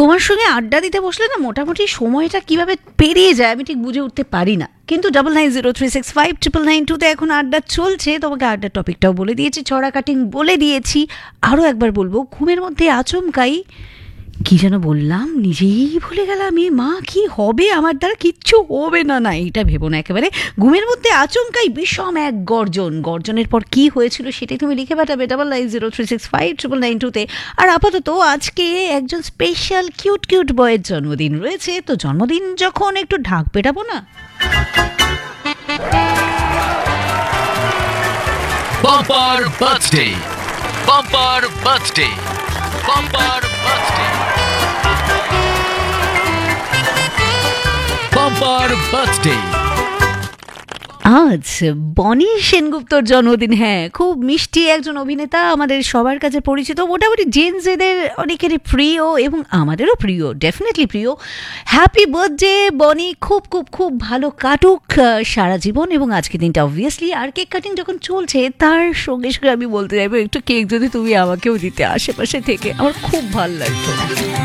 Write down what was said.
তোমার সঙ্গে আড্ডা দিতে বসলে না মোটামুটি সময়টা কিভাবে পেরিয়ে যায় আমি ঠিক বুঝে উঠতে পারি না, কিন্তু 9903659992 এখন আড্ডা চলছে। তোমাকে আড্ডার টপিকটাও বলে দিয়েছি, ছড়া কাটিং বলে দিয়েছি। আরও একবার বলবো, ঘুমের মধ্যে আচমকাই কি যেন বললাম, নিজেই ভুলে গেলাম। মা কি হবে, আমার দ্বারা কিচ্ছু হবে না। না, এটা ভেবো না একেবারে। ঘুমের মধ্যে আচমকাই বিষম এক গর্জনের পর কি হয়েছিল সেটাই তুমি লিখে পাঠাবে 9903659992 আর আপাতত আজকে একজন স্পেশাল কিউট বয়ের জন্মদিন রয়েছে, তো জন্মদিন যখন একটু ঢাক পেটাবো না। Bumper birthday, bumper birthday, bumper birthday, bumper birthday. আজ বনি সেনগুপ্তর জন্মদিন। হ্যাঁ, খুব মিষ্টি একজন অভিনেতা, আমাদের সবার কাছে পরিচিত, মোটামুটি জেনজেদের অনেকেরই প্রিয় এবং আমাদেরও প্রিয়, ডেফিনেটলি প্রিয়। হ্যাপি বার্থডে বনি, খুব খুব খুব ভালো কাটুক সারা জীবন। এবং আজকে দিনটা অবভিয়াসলি, আর কেক কাটিং যখন চলছে তার সঙ্গে সঙ্গে আমি বলতে চাইবো একটু কেক যদি তুমি আমাকেও দিতে আশেপাশে থেকে, আমার খুব ভালো লাগতো।